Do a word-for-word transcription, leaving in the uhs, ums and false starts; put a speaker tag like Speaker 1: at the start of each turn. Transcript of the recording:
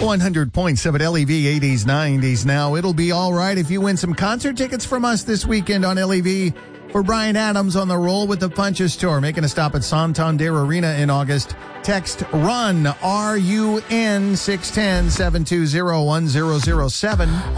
Speaker 1: one hundred point seven L E V eighties, nineties. Now, it'll be all right if you win some concert tickets from us this weekend on L E V for Bryan Adams on the Roll with the Punches tour, making a stop at Santander Arena in August. Text RUN, R U N, six one zero, seven two zero, one zero zero seven.